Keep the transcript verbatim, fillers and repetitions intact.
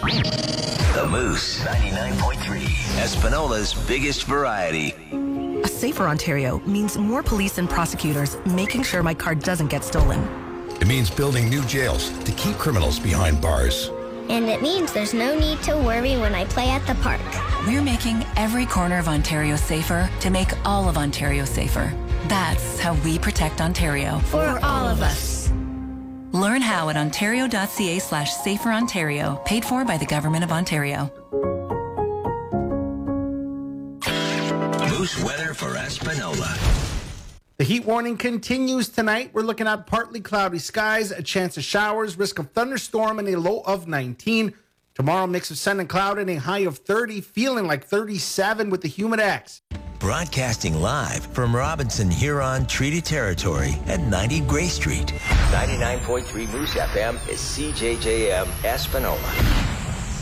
The Moose, ninety-nine point three, Espanola's biggest variety. A safer Ontario means more police and prosecutors making sure my car doesn't get stolen. It means building new jails to keep criminals behind bars. And it means there's no need to worry when I play at the park. We're making every corner of Ontario safer to make all of Ontario safer. That's how we protect Ontario. For all of us. Learn how at ontario.ca slash safer Ontario, paid for by the Government of Ontario. Moose weather for Espanola. The heat warning continues tonight. We're looking at partly cloudy skies, a chance of showers, risk of thunderstorm, and a low of nineteen. Tomorrow, mix of sun and cloud and a high of thirty, feeling like thirty-seven with the humid X. Broadcasting live from Robinson Huron Treaty Territory at ninety Gray Street. ninety-nine point three Moose F M is C J J M Espanola.